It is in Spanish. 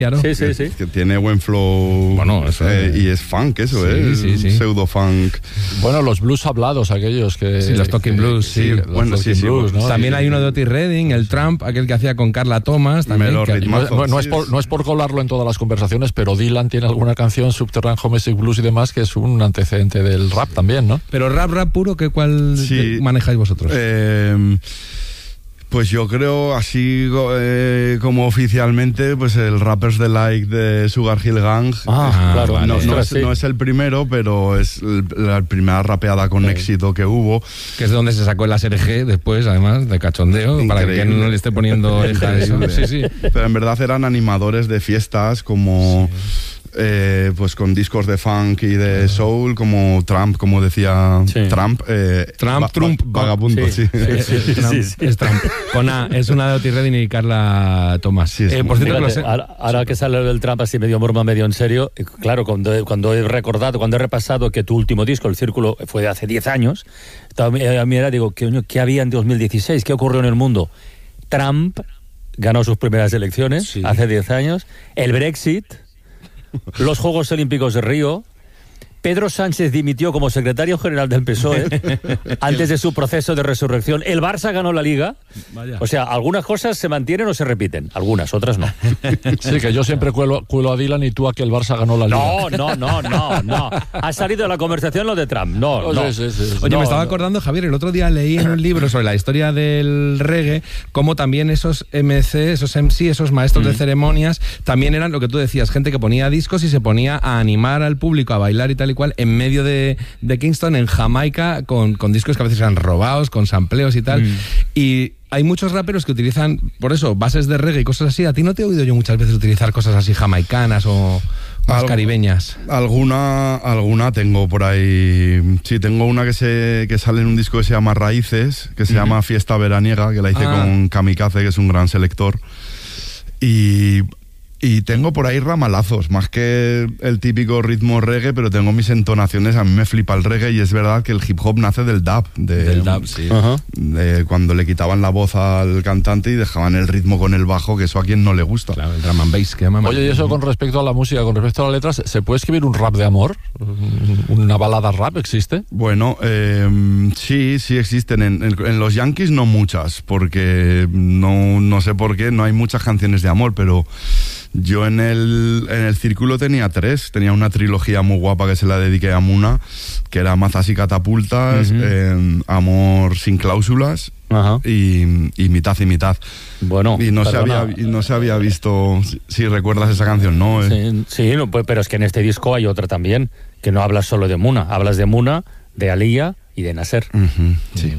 Sí. Que tiene buen flow. Bueno, eso y es funk, eso, sí. Pseudo funk. Bueno, los blues hablados, aquellos que... Sí, los talking blues, blues, ¿no? También hay uno de Otis Redding, el Trump, aquel que hacía con Carla Thomas. También, no es por colarlo en todas las conversaciones, pero Dylan tiene alguna canción, Subterranean Homesick Blues y demás, que es un antecedente del rap también, ¿no? Pero rap puro, ¿cuál manejáis vosotros? Pues yo creo, así como oficialmente, pues el Rappers Delight de Sugar Hill Gang. Claro. Vale. No es el primero, pero es la primera rapeada con éxito que hubo. Que es de donde se sacó el ASRG después, además, de cachondeo, Increíble. para que no le esté poniendo oreja eso. Sí. Pero en verdad eran animadores de fiestas como... pues con discos de funk y de soul, como Trump, como decía Trump. Trump, vagabundo, sí. Es Trump. Con A, es una de Otis Redding y Carla Thomas. Por cierto, ahora que sale del Trump así medio broma, medio en serio, claro, cuando he repasado que tu último disco, El Círculo, fue de hace 10 años, a mí digo, ¿qué había en 2016? ¿Qué ocurrió en el mundo? Trump ganó sus primeras elecciones hace 10 años, el Brexit, los Juegos Olímpicos de Río, Pedro Sánchez dimitió como secretario general del PSOE antes de su proceso de resurrección. El Barça ganó la Liga. Vaya. O sea, algunas cosas se mantienen o se repiten. Algunas, otras no. Sí, que yo siempre cuelo a Dylan y tú a que el Barça ganó la Liga. No. Ha salido de la conversación lo de Trump. No. Oye, me estaba acordando, Javier, el otro día leí en un libro sobre la historia del reggae, cómo también esos MC, esos MC, esos maestros de ceremonias, también eran lo que tú decías, gente que ponía discos y se ponía a animar al público a bailar y tal y cual en medio de Kingston, en Jamaica, con discos que a veces eran robados, con sampleos y tal. Y hay muchos raperos que utilizan, por eso, bases de reggae y cosas así. A ti no te he oído yo muchas veces utilizar cosas así jamaicanas o más caribeñas. Alguna tengo por ahí. Sí, tengo una que sale en un disco que se llama Raíces, que se llama Fiesta Veraniega, que la hice con Kamikaze, que es un gran selector. Y tengo por ahí ramalazos, más que el típico ritmo reggae, pero tengo mis entonaciones. A mí me flipa el reggae y es verdad que el hip hop nace del dub. Del dub, sí. De cuando le quitaban la voz al cantante y dejaban el ritmo con el bajo, que eso a quien no le gusta. Claro, el drum and bass que llaman. Oye, y eso con respecto a la música, con respecto a las letras, ¿se puede escribir un rap de amor? ¿Una balada rap existe? Bueno, sí existen. En los Yankees no muchas, porque no sé por qué, no hay muchas canciones de amor, pero... Yo en el Círculo tenía 3. Tenía una trilogía muy guapa que se la dediqué a Muna, que era Mazas y Catapultas, Amor sin cláusulas y Mitad y Mitad. Bueno, y no se había visto, si recuerdas esa canción, ¿no? Sí, pero es que en este disco hay otra también, que no hablas solo de Muna, hablas de Muna, de Aliyah y de Nasser. Sí.